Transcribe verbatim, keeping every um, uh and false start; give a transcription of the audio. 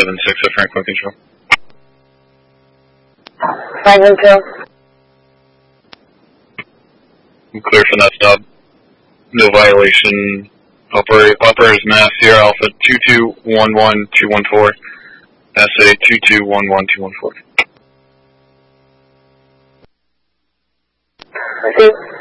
seven six at Franklin Control. Franklin Control. I'm clear for that stop. No violation. Operate, operators mass Sierra Alpha two two one one two one four. S A two two one one two one four. Receive.